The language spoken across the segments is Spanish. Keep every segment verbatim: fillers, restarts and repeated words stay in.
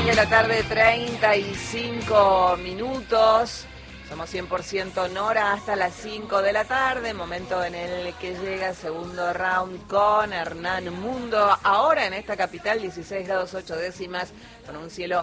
de la tarde, treinta y cinco minutos. Somos cien por ciento Nora hasta las cinco de la tarde, momento en el que llega el segundo round con Hernán Mundo. Ahora en esta capital, dieciséis grados ocho décimas, con un cielo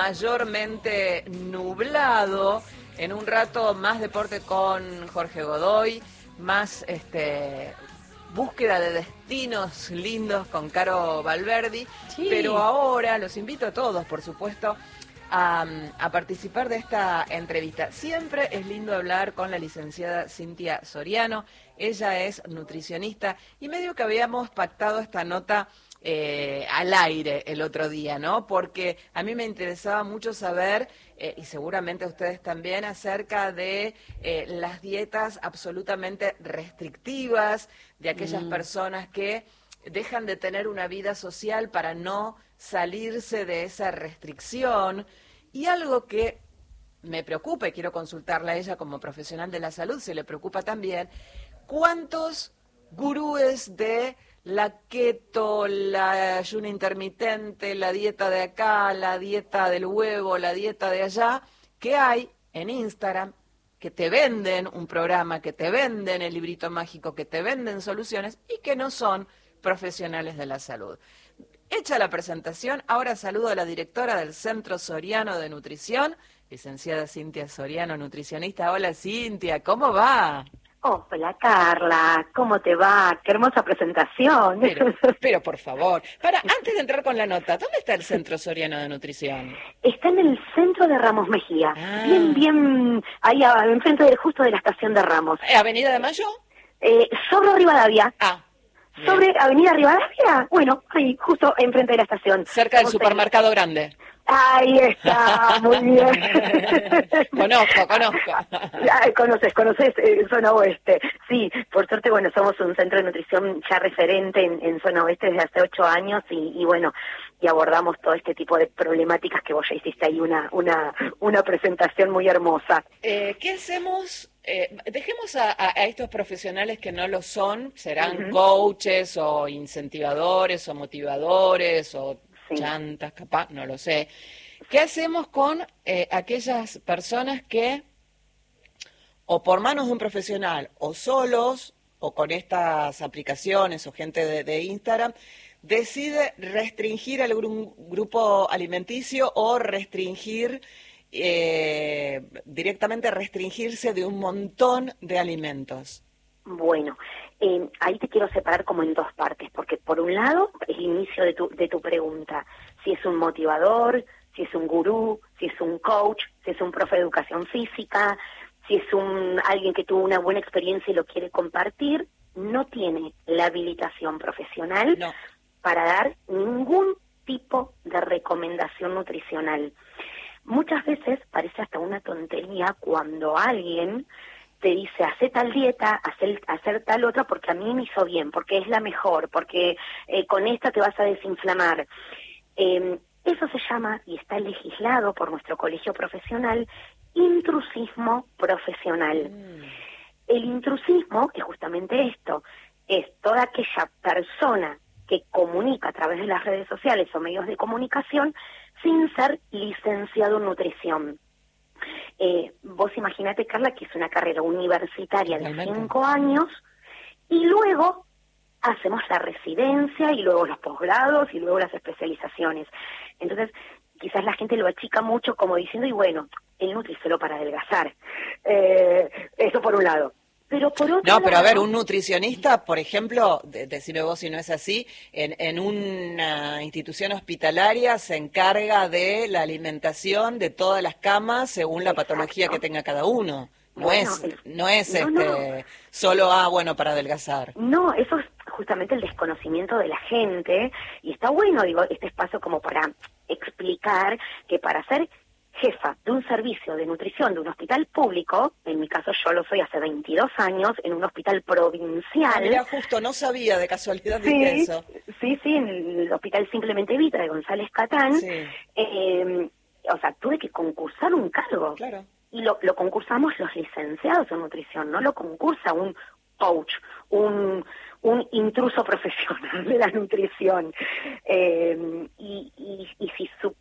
mayormente nublado. En un rato más deporte con Jorge Godoy, más este búsqueda de destinos lindos con Caro Valverdi. Sí. Pero ahora los invito a todos, por supuesto, A, a participar de esta entrevista. Siempre es lindo hablar con la licenciada Cintia Soriano. Ella es nutricionista y medio que habíamos pactado esta nota eh, al aire el otro día, ¿no? Porque a mí me interesaba mucho saber, eh, y seguramente a ustedes también, acerca de eh, las dietas absolutamente restrictivas, de aquellas mm. personas que dejan de tener una vida social para no salirse de esa restricción. Y algo que me preocupa, y quiero consultarla a ella como profesional de la salud, si le preocupa también, ¿cuántos gurúes de la keto, la ayuno intermitente, la dieta de acá, la dieta del huevo, la dieta de allá, que hay en Instagram, que te venden un programa, que te venden el librito mágico, que te venden soluciones y que no son profesionales de la salud? Hecha la presentación, ahora saludo a la directora del Centro Soriano de Nutrición, licenciada Cintia Soriano, nutricionista. Hola Cintia, ¿cómo va? Hola Carla, ¿cómo te va? Qué hermosa presentación. Pero, pero por favor, para antes de entrar con la nota, ¿dónde está el Centro Soriano de Nutrición? Está en el centro de Ramos Mejía, ah. bien, bien, ahí enfrente de, justo de la estación de Ramos. ¿Avenida de Mayo? Eh, sobre Rivadavia. Ah. Sobre bien. Avenida Rivadavia, bueno, ahí, justo enfrente de la estación. Cerca del supermercado sé. Grande. Ahí está, muy bien. Conozco, conozco. Ay, conoces, conoces eh, Zona Oeste. Sí, por suerte, bueno, somos un centro de nutrición ya referente en, en Zona Oeste desde hace ocho años y, y bueno, y abordamos todo este tipo de problemáticas que vos ya hiciste ahí una, una, una presentación muy hermosa. Eh, ¿Qué hacemos? Eh, dejemos a, a, a estos profesionales que no lo son, serán uh-huh. coaches o incentivadores o motivadores o sí. chantas, capaz, no lo sé. ¿Qué hacemos con eh, aquellas personas que o por manos de un profesional o solos o con estas aplicaciones o gente de, de Instagram decide restringir algún grupo alimenticio o restringir Eh, directamente restringirse de un montón de alimentos? Bueno, eh, ahí te quiero separar como en dos partes, porque por un lado, el inicio de tu, de tu pregunta, si es un motivador, si es un gurú, si es un coach, si es un profe de educación física, si es un alguien que tuvo una buena experiencia y lo quiere compartir, no tiene la habilitación profesional no. para dar ningún tipo de recomendación nutricional. Muchas veces parece hasta una tontería cuando alguien te dice, hace tal dieta, hacer, hacer tal otra porque a mí me hizo bien, porque es la mejor, porque eh, con esta te vas a desinflamar. Eh, eso se llama, y está legislado por nuestro colegio profesional, intrusismo profesional. Mm. El intrusismo es justamente esto, es toda aquella persona que comunica a través de las redes sociales o medios de comunicación sin ser licenciado en nutrición. Eh, vos imaginate, Carla, que es una carrera universitaria de cinco años y luego hacemos la residencia y luego los posgrados y luego las especializaciones. Entonces, quizás la gente lo achica mucho como diciendo, y bueno, el nutri solo para adelgazar. Eh, eso por un lado. Pero por otro no, pero lado, a ver, un nutricionista, por ejemplo, de, decime vos si no es así, en, en una institución hospitalaria se encarga de la alimentación de todas las camas según la exacto. patología que tenga cada uno. No bueno, es, el, no es no, este no. solo, ah, bueno, para adelgazar. No, eso es justamente el desconocimiento de la gente, y está bueno, digo, este espacio como para explicar que para ser jefa de un servicio de nutrición de un hospital público, en mi caso yo lo soy hace veintidós años, en un hospital provincial. Ah, mira, justo, no sabía de casualidad sí, de eso. Sí, sí, en el hospital Simplemente Vita de González Catán, sí. eh, o sea, tuve que concursar un cargo. Claro. Y lo, lo concursamos los licenciados en nutrición, no lo concursa un coach, un, un intruso profesional de la nutrición. Eh, y, y, y si supieran la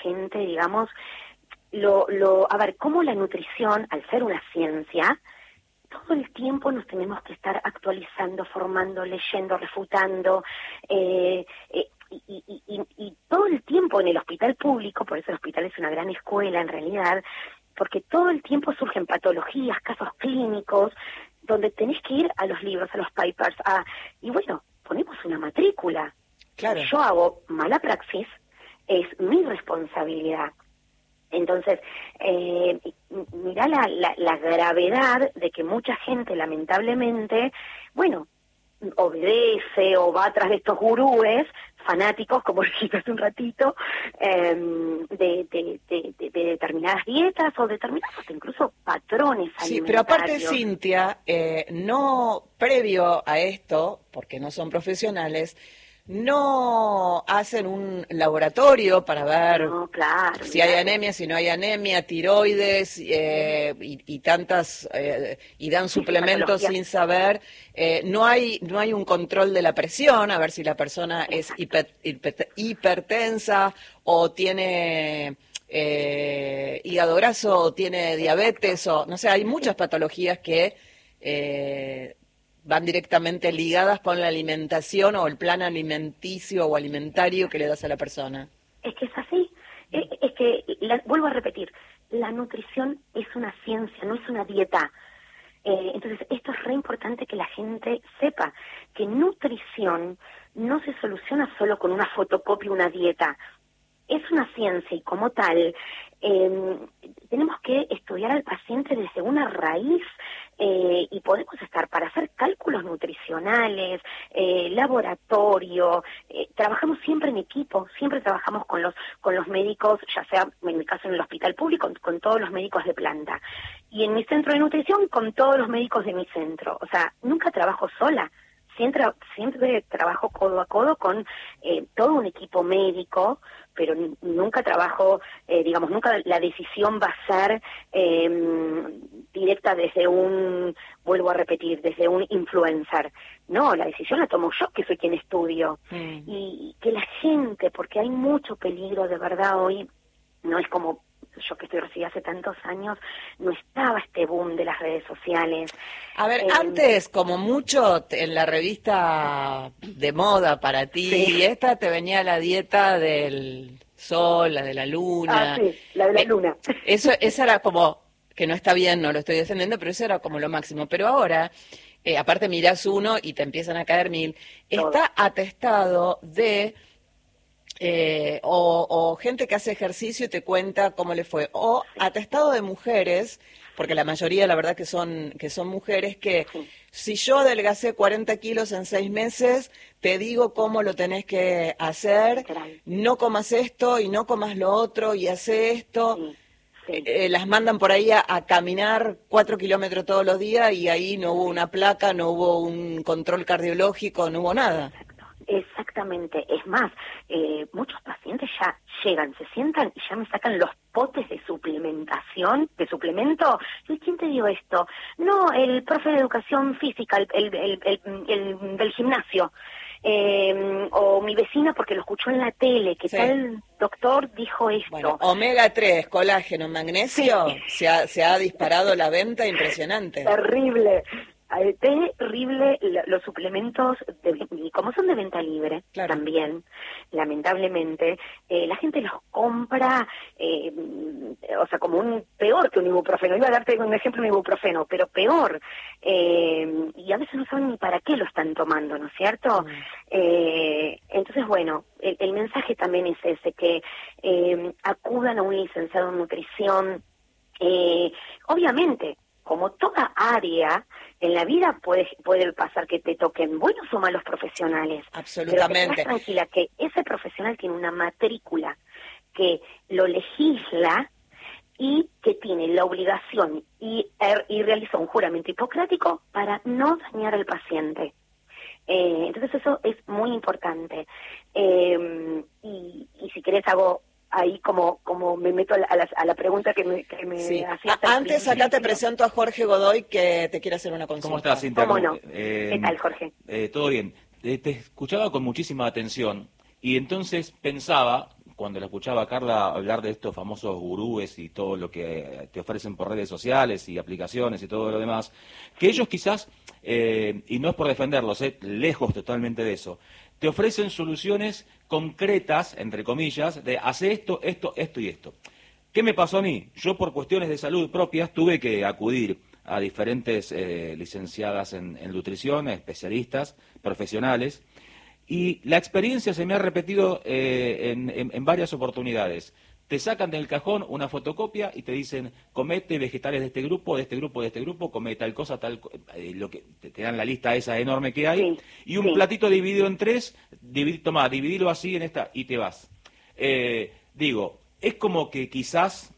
gente, digamos, lo, lo, a ver, cómo la nutrición, al ser una ciencia, todo el tiempo nos tenemos que estar actualizando, formando, leyendo, refutando, eh, eh, y, y, y, y todo el tiempo en el hospital público, por eso el hospital es una gran escuela en realidad, porque todo el tiempo surgen patologías, casos clínicos, donde tenés que ir a los libros, a los papers, a, y bueno, ponemos una matrícula. Claro. Yo hago mala praxis, es mi responsabilidad. Entonces, eh, mirá la, la, la gravedad de que mucha gente, lamentablemente, bueno, obedece o va atrás de estos gurúes fanáticos, como dijiste hace un ratito, eh, de, de, de, de, de determinadas dietas o determinados incluso patrones alimentarios. Sí, pero aparte, Cintia, eh, no previo a esto, porque no son profesionales, no hacen un laboratorio para ver no, claro, si hay anemia, si no hay anemia, tiroides eh, y, y tantas eh, y dan suplementos sí, sin saber. Eh, no hay no hay un control de la presión, a ver si la persona es hiper, hiper, hipertensa o tiene eh, hígado graso o tiene diabetes o no sé. Hay muchas patologías que eh, van directamente ligadas con la alimentación o el plan alimenticio o alimentario que le das a la persona. Es que es así, es, es que, la, vuelvo a repetir, la nutrición es una ciencia, no es una dieta. Eh, entonces, esto es re importante que la gente sepa, que nutrición no se soluciona solo con una fotocopia, una dieta. Es una ciencia y como tal, eh, tenemos que estudiar al paciente desde una raíz eh, y podemos estar para hacer cálculos nutricionales, eh, laboratorio, eh, trabajamos siempre en equipo, siempre trabajamos con los con los médicos, ya sea en mi caso en el hospital público, con, con todos los médicos de planta, y en mi centro de nutrición con todos los médicos de mi centro. O sea, nunca trabajo sola. Siempre, siempre trabajo codo a codo con eh, todo un equipo médico, pero n- nunca trabajo, eh, digamos, nunca la decisión va a ser eh, directa desde un, vuelvo a repetir, desde un influencer. No, la decisión la tomo yo, que soy quien estudio. Mm. Y, y que la gente, porque hay mucho peligro de verdad hoy, no es como yo que estoy recibida hace tantos años, no estaba este boom de las redes sociales. A ver, eh, antes, como mucho, en la revista de moda para ti, sí. esta te venía la dieta del sol, la de la luna. Ah, sí, la de la eh, luna. Eso, esa era como, que no está bien, no lo estoy defendiendo, pero eso era como lo máximo. Pero ahora, eh, aparte mirás uno y te empiezan a caer mil, Todo. Está atestado de... Eh, o, o gente que hace ejercicio y te cuenta cómo le fue, o atestado de mujeres, porque la mayoría la verdad que son que son mujeres que sí. Si yo adelgacé cuarenta kilos en seis meses, te digo cómo lo tenés que hacer, no comas esto y no comas lo otro y hace esto. Sí. Sí. Eh, las mandan por ahí a, a caminar cuatro kilómetros todos los días y ahí no hubo una placa, no hubo un control cardiológico, no hubo nada. Exactamente, es más, eh, muchos pacientes ya llegan, se sientan y ya me sacan los potes de suplementación, de suplemento. ¿Y quién te dio esto? No, el profe de educación física, el, el, el, el, el del gimnasio, eh, o mi vecina porque lo escuchó en la tele, que sí. Tal doctor dijo esto. Bueno, omega tres, colágeno, magnesio, sí. se, ha, se ha disparado la venta impresionante. Terrible. Terrible los suplementos, de, como son de venta libre, claro. También, lamentablemente, eh, la gente los compra, eh, o sea, como un peor que un ibuprofeno. Iba a darte un ejemplo de un ibuprofeno, pero peor. Eh, y a veces no saben ni para qué lo están tomando, ¿no es cierto? Mm. Eh, entonces, bueno, el, el mensaje también es ese, que eh, acudan a un licenciado en nutrición. Eh, obviamente, como toda área en la vida puede puede pasar que te toquen buenos o malos profesionales. Absolutamente. Pero tranquila que ese profesional tiene una matrícula que lo legisla y que tiene la obligación y, er, y realiza un juramento hipocrático para no dañar al paciente. Eh, entonces eso es muy importante. Eh, y, y si querés hago... ahí como como me meto a la, a la, a la pregunta que me, que me sí. hacía. Antes acá te presento a Jorge Godoy que te quiere hacer una consulta. ¿Cómo estás, Cintia? ¿Cómo no? Eh, ¿Qué tal, Jorge? Eh, todo bien. Eh, te escuchaba con muchísima atención y entonces pensaba, cuando la escuchaba a Carla hablar de estos famosos gurúes y todo lo que te ofrecen por redes sociales y aplicaciones y todo lo demás, que ellos quizás, eh, y no es por defenderlos, eh, lejos totalmente de eso, te ofrecen soluciones concretas, entre comillas, de hacer esto, esto, esto y esto. ¿Qué me pasó a mí? Yo por cuestiones de salud propias tuve que acudir a diferentes eh, licenciadas en, en nutrición, especialistas, profesionales, y la experiencia se me ha repetido eh, en, en, en varias oportunidades. Te sacan del cajón una fotocopia y te dicen, comete vegetales de este grupo, de este grupo, de este grupo, come tal cosa, tal eh, lo que te, te dan la lista esa enorme que hay, sí, y un sí. platito dividido en tres, divid, toma, dividilo así en esta y te vas. Eh, digo, es como que quizás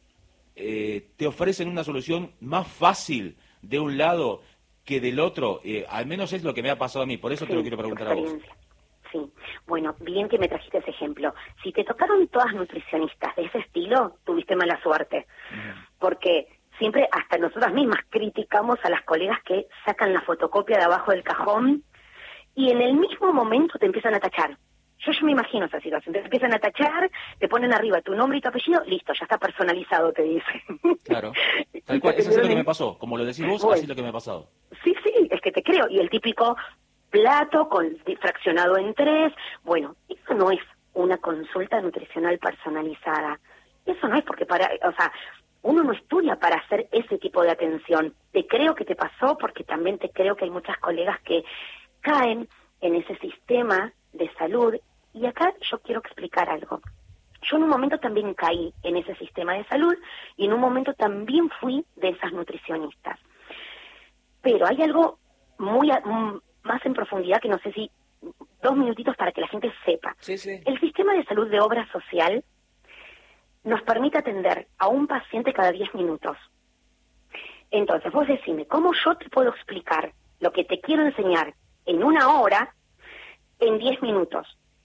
eh, te ofrecen una solución más fácil de un lado que del otro, eh, al menos es lo que me ha pasado a mí, por eso sí, te lo quiero preguntar a vos. Sí, bueno, bien que me trajiste ese ejemplo. Si te tocaron todas nutricionistas de ese estilo, tuviste mala suerte, uh-huh. porque siempre hasta nosotras mismas criticamos a las colegas que sacan la fotocopia de abajo del cajón y en el mismo momento te empiezan a tachar. Yo ya me imagino esa situación, te empiezan a tachar, te ponen arriba tu nombre y tu apellido, listo, ya está personalizado, te dicen. Claro, tal cual, eso es lo que me pasó, como lo decís vos, bueno, así es lo que me ha pasado. Sí, sí, es que te creo, y el típico plato con fraccionado en tres, bueno, eso no es una consulta nutricional personalizada, eso no es porque para, o sea, uno no estudia para hacer ese tipo de atención, te creo que te pasó porque también te creo que hay muchas colegas que caen en ese sistema de salud. Y acá yo quiero explicar algo. Yo en un momento también caí en ese sistema de salud y en un momento también fui de esas nutricionistas. Pero hay algo muy a, más en profundidad que no sé si dos minutitos para que la gente sepa. Sí, sí. El sistema de salud de obra social nos permite atender a un paciente cada diez minutos. Entonces, vos decime, ¿cómo yo te puedo explicar lo que te quiero enseñar en una hora en diez minutos?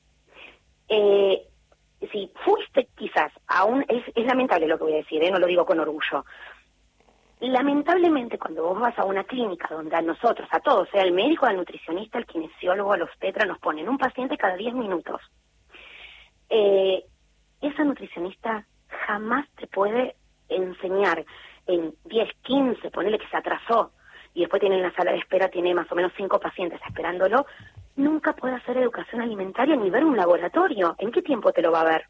Eh, si fuiste quizás a un... Es, es lamentable lo que voy a decir, ¿eh? No lo digo con orgullo. Lamentablemente cuando vos vas a una clínica donde a nosotros, a todos, sea el médico, al nutricionista, el kinesiólogo, el obstetra, nos ponen un paciente cada diez minutos, eh, esa nutricionista jamás te puede enseñar en diez, quince, ponele que se atrasó, y después tiene en la sala de espera, tiene más o menos cinco pacientes esperándolo, nunca puede hacer educación alimentaria ni ver un laboratorio. ¿En qué tiempo te lo va a ver?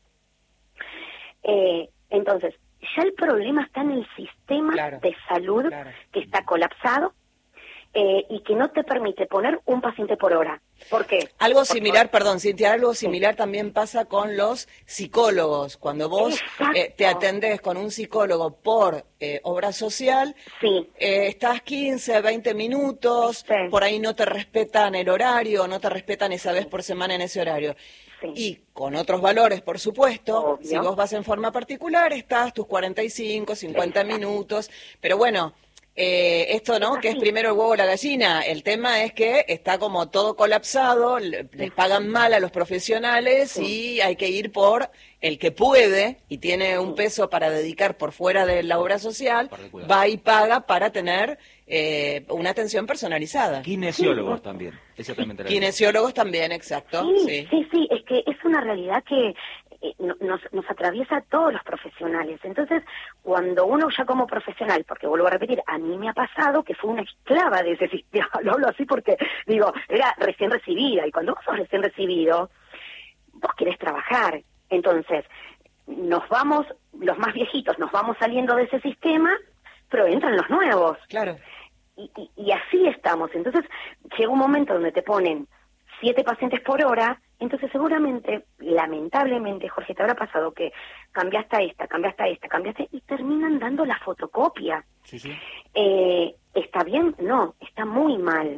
Eh, entonces, ya el problema está en el sistema claro, de salud claro. que está colapsado eh, y que no te permite poner un paciente por hora. ¿Por qué? Algo por similar, por... perdón, Cintia, algo similar sí. también pasa con los psicólogos. Cuando vos eh, te atendés con un psicólogo por eh, obra social, sí. eh, estás quince, veinte minutos, sí. por ahí no te respetan el horario, no te respetan esa vez por semana en ese horario. Sí. Y con otros valores, por supuesto, obvio. Si vos vas en forma particular, estás tus cuarenta y cinco, cincuenta sí. minutos, pero bueno... Eh, esto, ¿no? Que es primero el huevo o la gallina. El tema es que está como todo colapsado, le, les pagan mal a los profesionales sí. y hay que ir por el que puede y tiene un peso para dedicar por fuera de la obra social, va y paga para tener eh, una atención personalizada. Kinesiólogos sí. también. Eso también te Kinesiólogos también, exacto. Sí, sí, sí, sí, es que es una realidad que Nos, nos atraviesa a todos los profesionales. Entonces, cuando uno ya como profesional, porque vuelvo a repetir, a mí me ha pasado que fue una esclava de ese sistema, lo hablo así porque, digo, era recién recibida, y cuando vos sos recién recibido, vos querés trabajar. Entonces, nos vamos, los más viejitos, nos vamos saliendo de ese sistema, pero entran los nuevos. Claro. Y, y, y así estamos. Entonces, llega un momento donde te ponen siete pacientes por hora, entonces seguramente, lamentablemente, Jorge, te habrá pasado que cambiaste a esta, cambiaste a esta, cambiaste, y terminan dando la fotocopia. Sí, sí. Eh, ¿Está bien? No, está muy mal.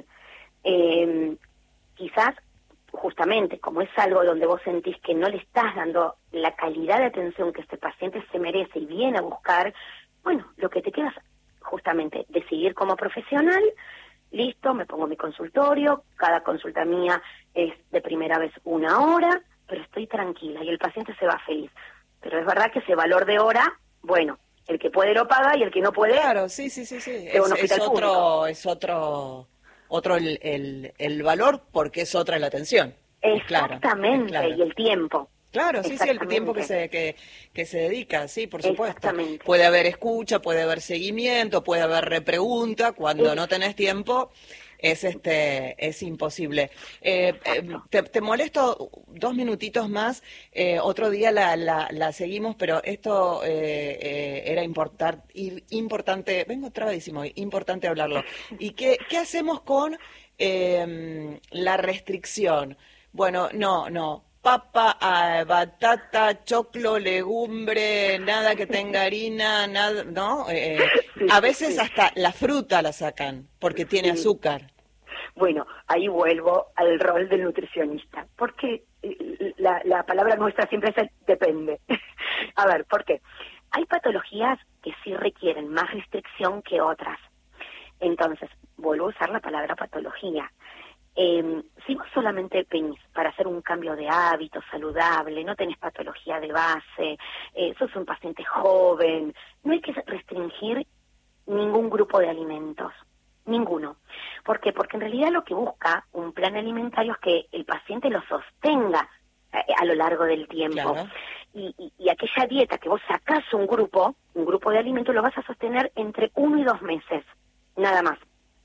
Eh, quizás, justamente, como es algo donde vos sentís que no le estás dando la calidad de atención que este paciente se merece y viene a buscar, bueno, lo que te queda es justamente decidir como profesional. Listo, me pongo mi consultorio, cada consulta mía es de primera vez una hora, pero estoy tranquila y el paciente se va feliz. Pero es verdad que ese valor de hora, bueno, el que puede lo paga y el que no puede... Claro, sí, sí, sí, sí. Es, es otro, es otro, otro el, el, el valor porque es otra la atención. Exactamente, claro, claro. Y el tiempo. Claro, sí, sí, el tiempo que se que, que se dedica, sí, por supuesto. Exactamente. Puede haber escucha, puede haber seguimiento, puede haber repregunta. Cuando Es- no tenés tiempo, es este es imposible. Eh, eh, te, te molesto dos minutitos más. Eh, otro día la, la, la seguimos, pero esto eh, eh, era importar, ir- importante. Vengo trabadísimo, importante hablarlo. ¿Y qué, qué hacemos con eh, la restricción? Bueno, no, no. Papa, ah, batata, choclo, legumbre, nada que tenga harina, nada, ¿no? Eh, Sí, a sí, veces sí. hasta la fruta la sacan porque tiene Sí. azúcar. Bueno, ahí vuelvo al rol del nutricionista, porque eh, la, la palabra nuestra siempre es el depende. A ver, ¿por qué? Hay patologías que sí requieren más restricción que otras. Entonces, vuelvo a usar la palabra patología. Eh, si vos solamente venís para hacer un cambio de hábito saludable, no tenés patología de base, eh, sos un paciente joven, no hay que restringir ningún grupo de alimentos, ninguno. ¿Por qué? Porque en realidad lo que busca un plan alimentario es que el paciente lo sostenga eh, a lo largo del tiempo. Claro. Y, y, y aquella dieta que vos sacás un grupo, un grupo de alimentos, lo vas a sostener entre uno y dos meses, nada más.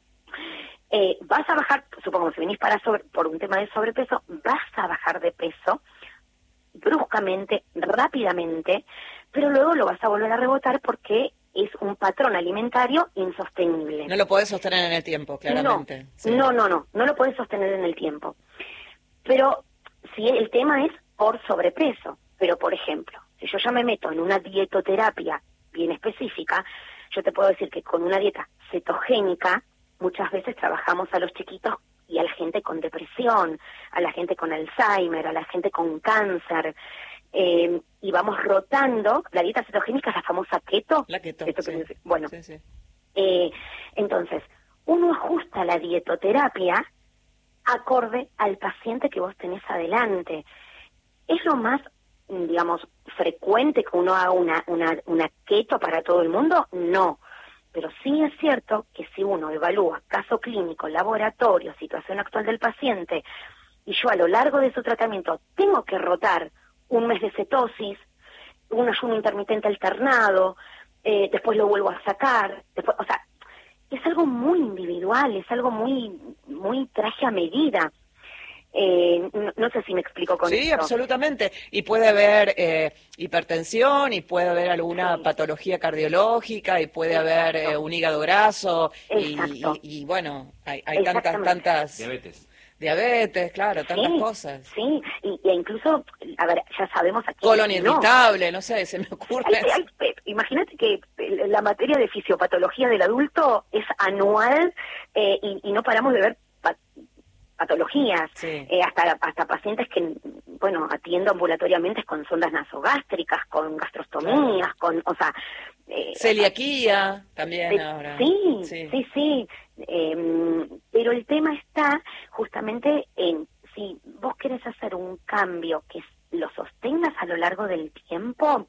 Eh, vas a bajar, supongo, si venís para sobre, por un tema de sobrepeso, vas a bajar de peso bruscamente, rápidamente, pero luego lo vas a volver a rebotar porque es un patrón alimentario insostenible. No lo podés sostener en el tiempo, claramente. No, Sí. no, no, no, no lo puedes sostener en el tiempo. Pero si el tema es por sobrepeso, pero por ejemplo, si yo ya me meto en una dietoterapia bien específica, yo te puedo decir que con una dieta cetogénica muchas veces trabajamos a los chiquitos y a la gente con depresión, a la gente con Alzheimer, a la gente con cáncer, eh, y vamos rotando. La dieta cetogénica es la famosa keto. La keto, Esto sí. que dice- bueno, Sí, sí. eh, entonces, uno ajusta la dietoterapia acorde al paciente que vos tenés adelante. ¿Es lo más, digamos, frecuente que uno haga una, una, una keto para todo el mundo? No. Pero sí es cierto que si uno evalúa caso clínico, laboratorio, situación actual del paciente, y yo a lo largo de su tratamiento tengo que rotar un mes de cetosis, un ayuno intermitente alternado, eh, después lo vuelvo a sacar, después, o sea, es algo muy individual, es algo muy, muy traje a medida. Eh, no, no sé si me explico con Sí, esto. absolutamente. Y puede haber eh, hipertensión, y puede haber alguna Sí. patología cardiológica, y puede Exacto. haber eh, un hígado graso, y, Exacto. y, y bueno, hay, hay tantas, Exactamente. tantas... Diabetes. Diabetes, claro, tantas Sí, cosas. Sí, y, y incluso, a ver, ya sabemos aquí. Colon no. irritable, no sé, se me ocurre. Hay- hay- eh, Imagínate que eh, la materia de fisiopatología del adulto es anual eh, y, y no paramos de ver pa- patologías, Sí. eh, hasta hasta pacientes que, bueno, atiendo ambulatoriamente con sondas nasogástricas, con gastrostomías, con, o sea... eh, Celiaquía también de- ahora. Sí, Sí. sí, sí. Eh, pero el tema está justamente en si vos querés hacer un cambio que lo sostengas a lo largo del tiempo,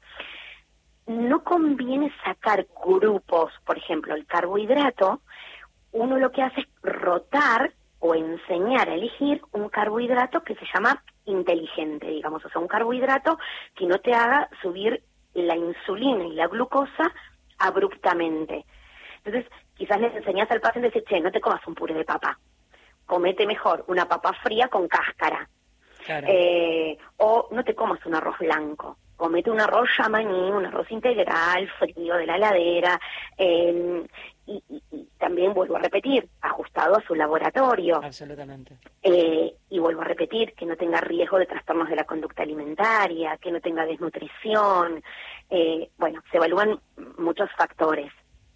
no conviene sacar grupos. Por ejemplo, el carbohidrato, uno lo que hace es rotar o enseñar a elegir un carbohidrato que se llama inteligente, digamos, o sea, un carbohidrato que no te haga subir la insulina y la glucosa abruptamente. Entonces, quizás les enseñás al paciente a decir, che, no te comas un puré de papa, comete mejor una papa fría con cáscara, Claro. eh, o no te comas un arroz blanco, comete un arroz yamaní, un arroz integral, frío de la heladera, eh, y, y- y también vuelvo a repetir, ajustado a su laboratorio. Absolutamente. Eh, y vuelvo a repetir, que no tenga riesgo de trastornos de la conducta alimentaria, que no tenga desnutrición. Eh, bueno, se evalúan muchos factores.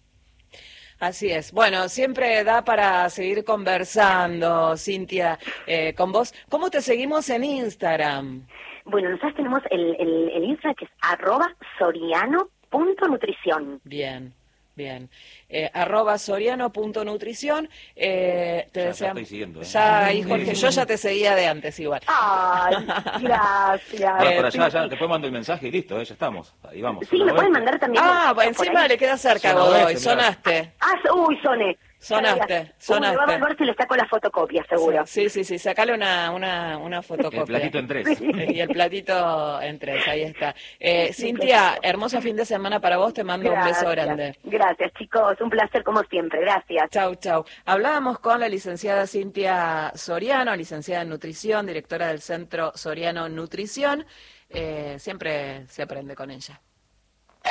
Así es. Bueno, siempre da para seguir conversando, Cintia, eh, con vos. ¿Cómo te seguimos en Instagram? Bueno, nosotros tenemos el, el, el Instagram que es arroba soriano punto nutrición. Bien, bien. Eh, arroba soriano punto nutrición. Eh, te Ya- ya deseamos- estoy siguiendo, ¿eh? Ya, hijo, Sí, es que sí. yo ya te seguía de antes igual. Ay, gracias. Bueno, por Sí, allá, ya, sí. después mando el mensaje y listo, eh, ya estamos. Ahí vamos. Sí, me Zona pueden oeste. mandar también. Ah, por encima ahí. le queda cerca a Zona Godoy, oeste, mirá. sonaste. Ah, uy, Sone. Sonaste, Uy, me va a sonaste. volver si le saco la fotocopia, seguro. Sí, sí, sí, sacale una, una, una fotocopia. El platito en tres. Y el platito en tres, ahí está. Eh, Cintia, hermoso fin de semana para vos, te mando un beso grande. Gracias, chicos, un placer como siempre, gracias. Chau, chau. Hablábamos con la licenciada Cintia Soriano, licenciada en nutrición, directora del Centro Soriano Nutrición. Eh, siempre se aprende con ella.